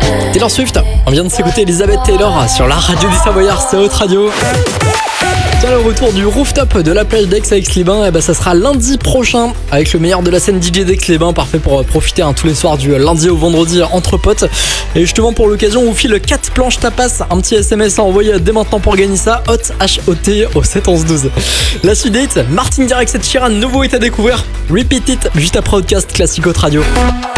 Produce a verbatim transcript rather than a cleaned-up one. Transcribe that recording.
Taylor Swift, on vient de s'écouter Elizabeth Taylor sur la radio du Savoyard, c'est Haute Radio. Tiens, le retour du rooftop de la plage d'Aix à Aix-les-Bains, eh ben, ça sera lundi prochain avec le meilleur de la scène D J d'Aix-les-Bains, parfait pour profiter hein, tous les soirs du lundi au vendredi entre potes. Et justement pour l'occasion, on vous file quatre planches tapas, un petit S M S à envoyer dès maintenant pour gagner ça, Hot H O T au sept onze douze. La suite des hits, Martin Garrix et Sheeran, nouveau hit à découvrir, Repeat It juste après podcast classique Haute Radio.